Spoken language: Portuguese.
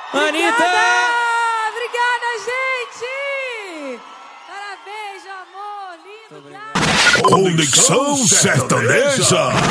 Anitta! Obrigada, gente! Parabéns, amor, lindo, cara! Conexão Sertaneja.